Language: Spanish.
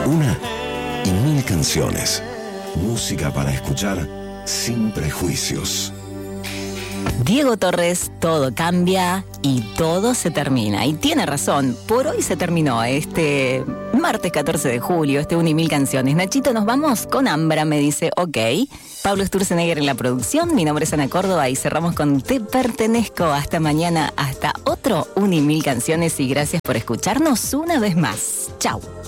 Una y mil canciones. Música para escuchar sin prejuicios. Diego Torres, todo cambia y todo se termina. Y tiene razón, por hoy se terminó este martes 14 de julio, este 1 y 1000 canciones. Nachito, nos vamos con Ambra, me dice, ok. Pablo Sturzenegger en la producción, mi nombre es Ana Córdoba y cerramos con Te Pertenezco. Hasta mañana, hasta otro 1 y 1000 canciones y gracias por escucharnos una vez más. Chau.